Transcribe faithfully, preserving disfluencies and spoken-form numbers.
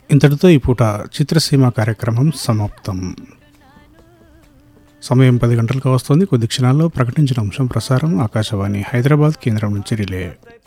ఇంతటితో ఈ పూట చిత్రసీమ కార్యక్రమం సమాప్తం. సమయం పది గంటలకు వస్తుంది. కొద్ది క్షణాల్లో ప్రకటించిన అంశం ప్రసారం ఆకాశవాణి హైదరాబాద్ కేంద్రం నుంచి రిలే.